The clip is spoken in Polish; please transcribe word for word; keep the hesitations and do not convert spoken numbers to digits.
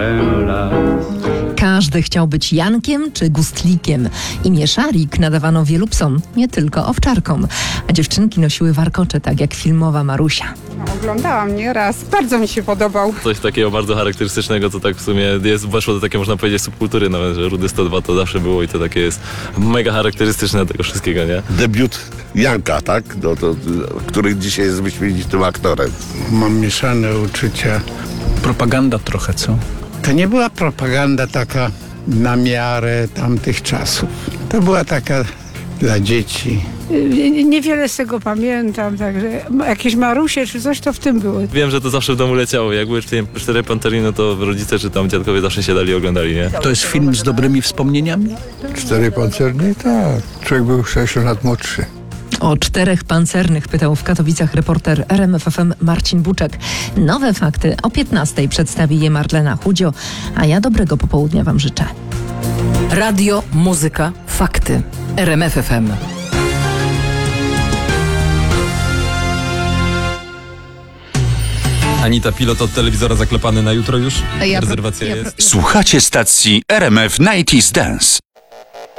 Każdy chciał być Jankiem czy Gustlikiem. Imię Szarik nadawano wielu psom, nie tylko owczarkom. A dziewczynki nosiły warkocze, tak jak filmowa Marusia. Oglądałam nieraz, bardzo mi się podobał. Coś takiego bardzo charakterystycznego, co tak w sumie jest, weszło do takiej, można powiedzieć, subkultury nawet, że Rudy sto dwa to zawsze było i to takie jest mega charakterystyczne tego wszystkiego, nie? Debiut Janka, tak? No to, który dzisiaj jest wyśmienitym aktorem. Mam mieszane uczucia. Propaganda trochę, co? To nie była propaganda taka na miarę tamtych czasów. To była taka dla dzieci. Niewiele z tego pamiętam, także jakieś Marusie czy coś to w tym było. Wiem, że to zawsze w domu leciało. Jak były cztery, cztery Pantery, no to rodzice czy tam dziadkowie zawsze siadali i oglądali, nie? To jest film z dobrymi wspomnieniami? Cztery pancerni? Tak. Człowiek był sześć lat młodszy. O czterech pancernych pytał w Katowicach reporter R M F F M Marcin Buczek. Nowe fakty o piętnastej przedstawi je Marlena Chudzio, a ja dobrego popołudnia wam życzę. Radio, muzyka, fakty. R M F F M. Anita, pilot od telewizora zaklepany na jutro już? Rezerwacja ja jest. Słuchacie stacji R M F dziewięćdziesiąt Dance.